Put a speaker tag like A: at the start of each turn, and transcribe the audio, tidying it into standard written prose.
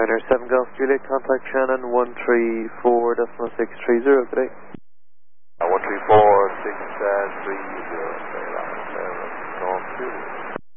A: Ryanair 7 Golf Juliet, contact Shannon 134.630, good day.
B: 134.630.